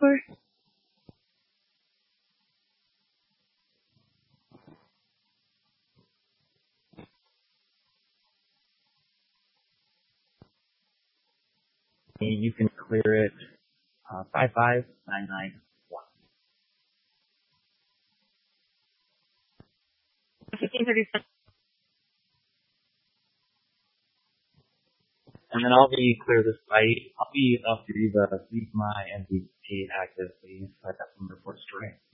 for? You can clear it 55991. 1537. And then I'll be clear the site. I'll be up to leave my MVP active, please. So I got some reports to write.